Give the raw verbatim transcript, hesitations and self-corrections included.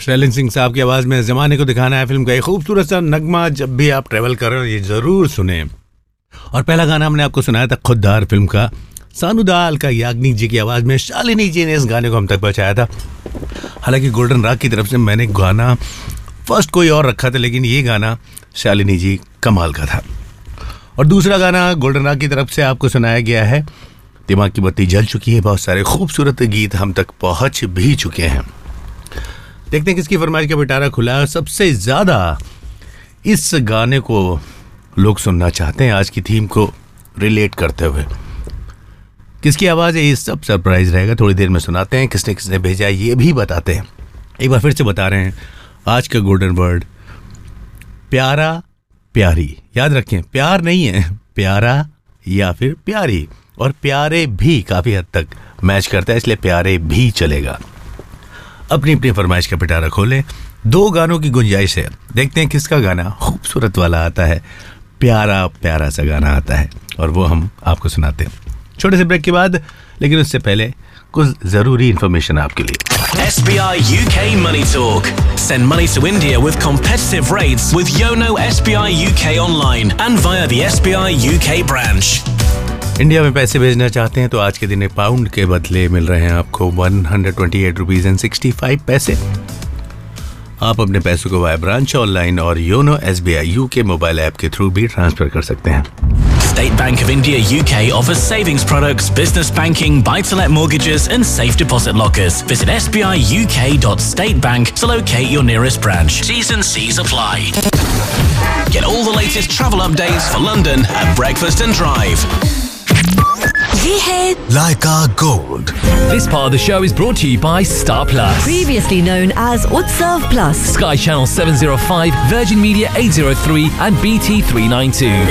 शैलेंद्र सिंह साहब की आवाज़ में ज़माने को दिखाना है फिल्म का एक खूबसूरत सा नगमा। जब भी आप ट्रेवल कर रहे हो ये ज़रूर सुने। और पहला गाना हमने आपको सुनाया था खुददार फिल्म का, सानू दाल का याग्निक जी की आवाज़ में शालिनी जी ने इस गाने को हम तक पहुँचाया था। हालांकि गोल्डन राग की तरफ से मैंने गाना फर्स्ट कोई और रखा था, लेकिन ये गाना शालिनी जी कमाल का था। और दूसरा गाना गोल्डन राग की तरफ से आपको सुनाया गया है दिमाग की बत्ती जल चुकी है। बहुत सारे खूबसूरत गीत हम तक पहुँच भी चुके हैं। देखते हैं किसकी फरमाइश का पिटारा खुला है। सबसे ज़्यादा इस गाने को लोग सुनना चाहते हैं आज की थीम को रिलेट करते हुए। किसकी आवाज़ है ये सब सरप्राइज रहेगा, थोड़ी देर में सुनाते हैं। किसने किसने भेजा है ये भी बताते हैं। एक बार फिर से बता रहे हैं आज का गोल्डन वर्ड प्यारा प्यारी। याद रखें प्यार नहीं है, प्यारा या फिर प्यारी। और प्यारे भी काफ़ी हद तक मैच करता है, इसलिए प्यारे भी चलेगा। अपनी अपनी फरमाइश का पिटारा खोलें। दो गानों की गुंजाइश है, देखते हैं किसका गाना खूबसूरत वाला आता है, प्यारा प्यारा सा गाना आता है और वो हम आपको सुनाते हैं छोटे से ब्रेक के बाद। लेकिन उससे पहले कुछ ज़रूरी इन्फॉर्मेशन आपके लिए। S B I U K Money Talk. Send money to India with competitive rates with Yono S B I U K online and via the S B I U K branch. India में पैसे भेजना चाहते हैं तो आज के दिन एक पाउंड के बदले मिल रहे हैं आपको one hundred twenty eight rupees and sixty five पैसे। आप अपने पैसों को वाया ब्रांच ऑनलाइन और YONO S B I you के मोबाइल ऐप के थ्रू भी ट्रांसफर कर सकते हैं। State Bank of India U K offers savings products, business banking, buy-to-let mortgages and safe deposit lockers. Visit s b i u k dot state bank to locate your nearest branch. T's and C's apply. Get all the latest travel updates for London at Breakfast and Drive. ये है Leica Gold. This part of the show is brought to you by Star Plus. previously known as Utsav Plus. Sky Channel seven oh five, Virgin Media eight oh three and B T three ninety-two.